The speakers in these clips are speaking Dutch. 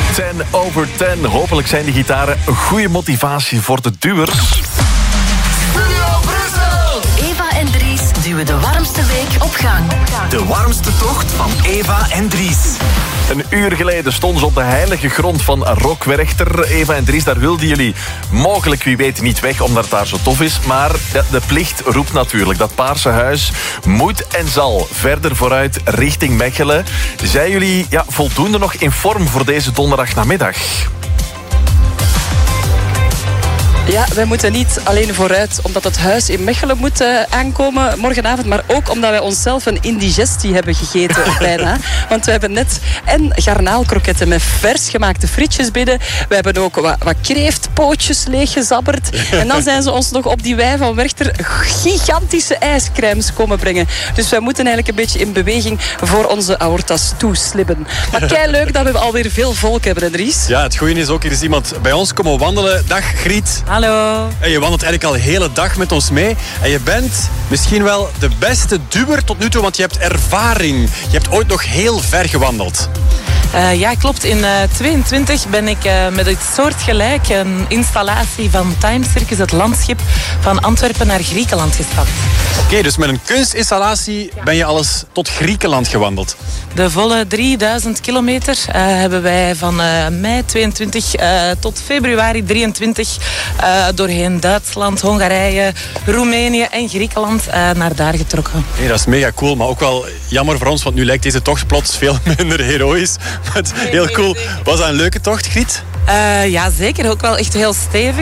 10/10. Hopelijk zijn die gitaren een goede motivatie voor de duwers. Eva en Dries duwen de warmste week op gang. De warmste tocht van Eva en Dries. Een uur geleden stonden ze op de heilige grond van Rockwerchter. Eva en Dries, daar wilden jullie mogelijk, wie weet, niet weg, omdat het daar zo tof is. Maar de plicht roept natuurlijk. Dat Paarse Huis moet en zal verder vooruit richting Mechelen. Zijn jullie voldoende nog in vorm voor deze donderdagnamiddag? Ja, wij moeten niet alleen vooruit omdat het huis in Mechelen moet aankomen morgenavond, maar ook omdat wij onszelf een indigestie hebben gegeten bijna. Want we hebben net garnaalkroketten met vers gemaakte frietjes binnen. We hebben ook wat kreeftpootjes leeggezabberd. En dan zijn ze ons nog op die wei van Werchter gigantische ijscrèmes komen brengen. Dus wij moeten eigenlijk een beetje in beweging voor onze aortas toeslibben. Maar kei leuk dat we alweer veel volk hebben, hè, Dries? Ja, het goede is ook, er is iemand bij ons komen wandelen. Dag Griet. Hallo. En je wandelt eigenlijk al de hele dag met ons mee. En je bent misschien wel de beste duwer tot nu toe, want je hebt ervaring. Je hebt ooit nog heel ver gewandeld. Ja, klopt. In 22 ben ik met het soortgelijk een installatie van Time Circus, het landschip, van Antwerpen naar Griekenland gestapt. Oké, dus met een kunstinstallatie ben je alles tot Griekenland gewandeld. De volle 3000 kilometer hebben wij van mei 22 tot februari 23 doorheen Duitsland, Hongarije, Roemenië en Griekenland naar daar getrokken. Hey, dat is mega cool, maar ook wel jammer voor ons, want nu lijkt deze tocht plots veel minder heroïs. Maar heel cool. Was dat een leuke tocht, Griet? Ja, zeker. Ook wel echt heel stevig.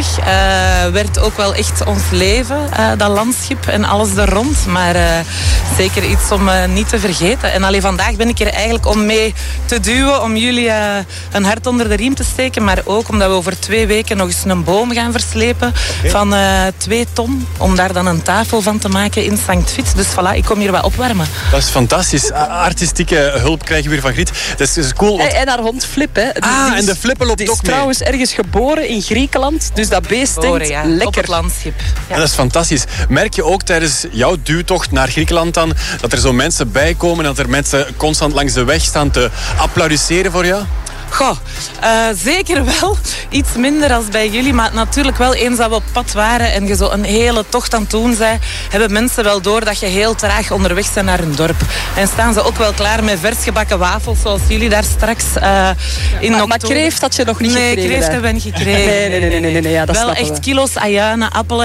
Werd ook wel echt ons leven, dat landschap en alles er rond. Maar zeker iets om niet te vergeten. En alleen vandaag ben ik er eigenlijk om mee te duwen, om jullie een hart onder de riem te steken. Maar ook omdat we over 2 weken nog eens een boom gaan verslepen van 2 ton. Om daar dan een tafel van te maken in Sankt Vith. Dus voilà, ik kom hier wat opwarmen. Dat is fantastisch. Artistieke hulp krijgen we weer van Griet. Dat is cool. Want... En haar hond Flip, hè. En de Flippen loopt ook mee. Trouwens ergens geboren in Griekenland. Dus dat beest denkt, lekker. Op het landschap. Ja. En dat is fantastisch. Merk je ook tijdens jouw duwtocht naar Griekenland dan dat er zo mensen bij komen, dat er mensen constant langs de weg staan te applaudisseren voor jou? Goh, zeker wel. Iets minder als bij jullie. Maar natuurlijk wel, eens dat we op pad waren en je zo een hele tocht aan het doen bent, hebben mensen wel door dat je heel traag onderweg bent naar hun dorp. En staan ze ook wel klaar met vers gebakken wafels, zoals jullie daar straks in oktober. Maar kreeft had je nog niet gekregen? Nee, kreeft hebben we niet gekregen. Nee, ja, dat wel snappen echt we. kilo's ajuinen, appelen.